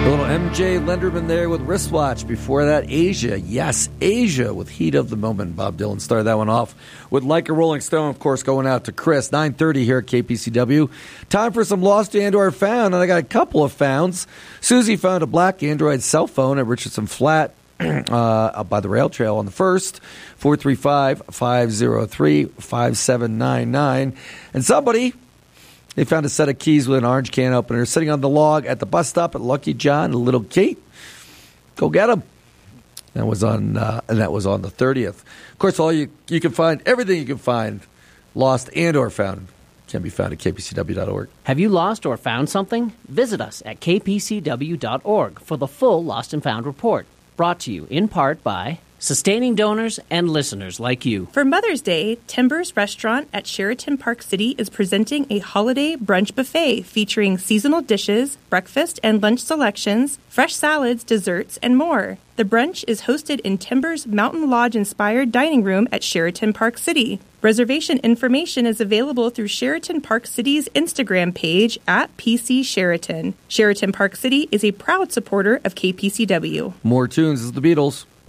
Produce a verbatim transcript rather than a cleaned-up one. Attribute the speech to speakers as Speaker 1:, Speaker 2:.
Speaker 1: A little M J Lenderman there with Wristwatch. Before that, Asia. Yes, Asia with Heat of the Moment. Bob Dylan started that one off with Like a Rolling Stone, of course, going out to Chris. nine thirty here at K P C W. Time for some lost and or found, and I got a couple of founds. Susie found a black Android cell phone at Richardson Flat uh, by the rail trail on the first. four three five, five oh three, five seven nine nine. And somebody... They found a set of keys with an orange can opener sitting on the log at the bus stop at Lucky John and Little Kate. Go get them. That was on, uh, and that was on the thirtieth. Of course, all you you can find everything you can find, lost and or found, can be found at k p c w dot org.
Speaker 2: Have you lost or found something? Visit us at k p c w dot org for the full Lost and Found report. Brought to you in part by sustaining donors and listeners like you.
Speaker 3: For Mother's Day, Timbers Restaurant at Sheraton Park City is presenting a holiday brunch buffet featuring seasonal dishes, breakfast and lunch selections, fresh salads, desserts, and more. The brunch is hosted in Timbers Mountain Lodge-inspired dining room at Sheraton Park City. Reservation information is available through Sheraton Park City's Instagram page at P C Sheraton. Sheraton Park City is a proud supporter of K P C W.
Speaker 1: More tunes is the Beatles.